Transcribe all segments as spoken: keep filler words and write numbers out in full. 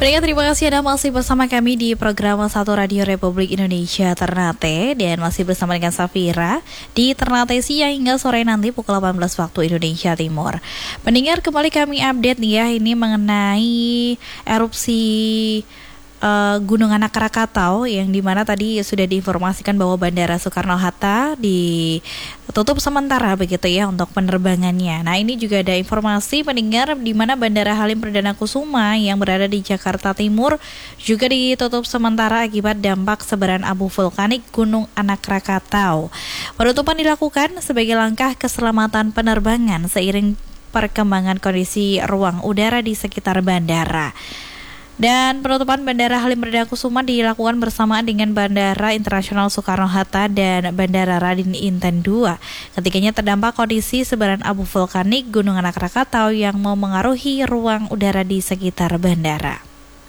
Mereka terima kasih Anda masih bersama kami di program Satu Radio Republik Indonesia Ternate. Dan masih bersama dengan Safira di Ternate siang hingga sore nanti pukul delapan belas waktu Indonesia Timur. Pendengar, kembali kami update nih ya, ini mengenai erupsi Uh, Gunung Anak Krakatau, yang dimana tadi sudah diinformasikan bahwa Bandara Soekarno-Hatta ditutup sementara begitu ya untuk penerbangannya. Nah, ini juga ada informasi pendengar di mana Bandara Halim Perdana Kusuma yang berada di Jakarta Timur juga ditutup sementara akibat dampak sebaran abu vulkanik Gunung Anak Krakatau. Penutupan dilakukan sebagai langkah keselamatan penerbangan seiring perkembangan kondisi ruang udara di sekitar bandara. Dan penutupan Bandara Halim Perdana Kusuma dilakukan bersamaan dengan Bandara Internasional Soekarno-Hatta dan Bandara Raden Inten dua. Ketiganya terdampak kondisi sebaran abu vulkanik Gunung Anak Krakatau yang memengaruhi ruang udara di sekitar bandara.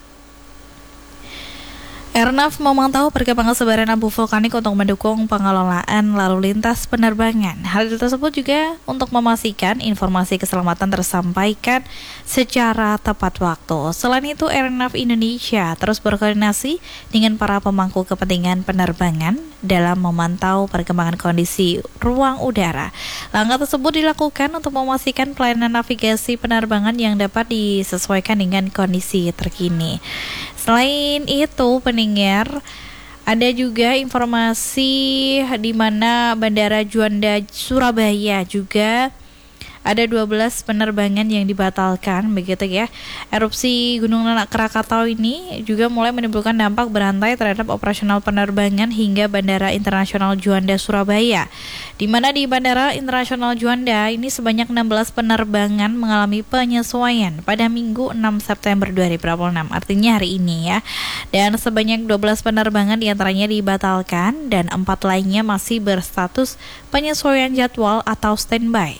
Airnav memantau perkembangan sebaran abu vulkanik untuk mendukung pengelolaan lalu lintas penerbangan. Hal tersebut juga untuk memastikan informasi keselamatan tersampaikan secara tepat waktu. Selain itu, Airnav Indonesia terus berkoordinasi dengan para pemangku kepentingan penerbangan dalam memantau perkembangan kondisi ruang udara. Langkah tersebut dilakukan untuk memastikan pelayanan navigasi penerbangan yang dapat disesuaikan dengan kondisi terkini. Selain itu, pendengar, ada juga informasi di mana Bandara Juanda Surabaya juga ada dua belas penerbangan yang dibatalkan begitu ya. Erupsi Gunung Anak Krakatau ini juga mulai menimbulkan dampak berantai terhadap operasional penerbangan hingga Bandara Internasional Juanda Surabaya. Di mana di Bandara Internasional Juanda ini sebanyak enam belas penerbangan mengalami penyesuaian pada Minggu enam September dua ribu dua puluh enam, artinya hari ini ya. Dan sebanyak dua belas penerbangan diantaranya dibatalkan dan empat lainnya masih berstatus penyesuaian jadwal atau standby.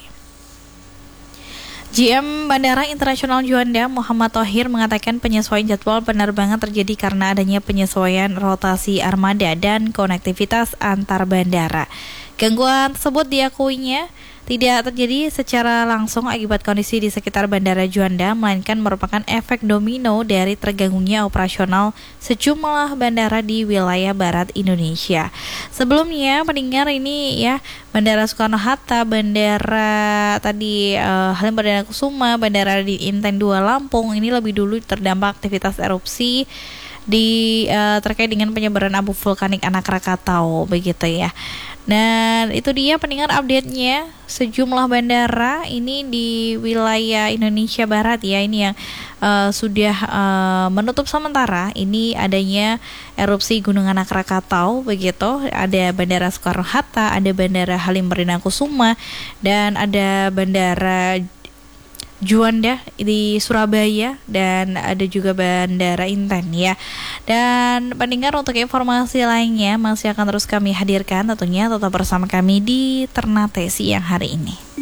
G M Bandara Internasional Juanda Muhammad Thohir mengatakan penyesuaian jadwal penerbangan terjadi karena adanya penyesuaian rotasi armada dan konektivitas antar bandara. Gangguan tersebut diakuinya tidak terjadi secara langsung akibat kondisi di sekitar Bandara Juanda, melainkan merupakan efek domino dari terganggunya operasional sejumlah bandara di wilayah barat Indonesia. Sebelumnya, pendengar, ini ya, Bandara Soekarno-Hatta, Bandara tadi uh, Halim Perdana Kusuma, Bandara Raden Inten dua Lampung ini lebih dulu terdampak aktivitas erupsi di uh, terkait dengan penyebaran abu vulkanik Anak Krakatau begitu ya. Dan itu dia pendengar update-nya sejumlah bandara ini di wilayah Indonesia Barat ya, ini yang uh, sudah uh, menutup sementara ini adanya erupsi Gunung Anak Krakatau begitu. Ada Bandara Soekarno-Hatta, ada Bandara Halim Perdana Kusuma, dan ada Bandara Juanda di Surabaya, dan ada juga Bandara Inten ya. Dan pendengar, untuk informasi lainnya masih akan terus kami hadirkan tentunya, tetap bersama kami di Ternate siang hari ini.